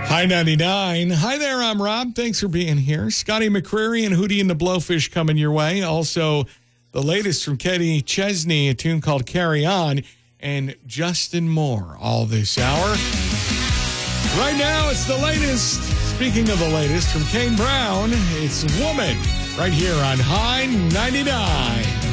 Hi 99. Hi there, I'm Rob. Thanks for being here. Scotty McCreery and Hootie and the Blowfish coming your way. Also, the latest from Kenny Chesney, a tune called Carry On, and Justin Moore all this hour. Right now, it's the latest. Speaking of the latest, from Kane Brown, it's Woman right here on High 99.